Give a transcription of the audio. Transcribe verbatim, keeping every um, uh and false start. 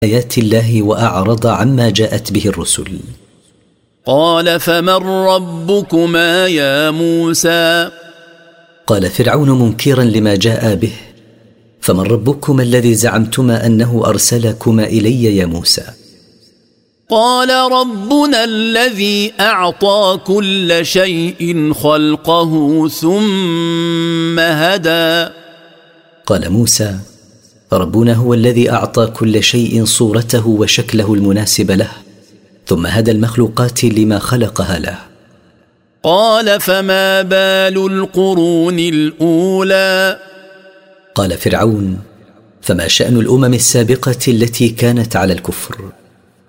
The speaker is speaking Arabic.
آيات الله وأعرض عما جاءت به الرسل. قال فمن ربكما يا موسى؟ قال فرعون منكرا لما جاء به: فمن ربكما الذي زعمتما أنه أرسلكما إلي يا موسى؟ قال ربنا الذي أعطى كل شيء خلقه ثم هدى. قال موسى: ربنا هو الذي أعطى كل شيء صورته وشكله المناسب له، ثم هدى المخلوقات لما خلقها له. قال فما بال القرون الأولى؟ قال فرعون: فما شأن الأمم السابقة التي كانت على الكفر؟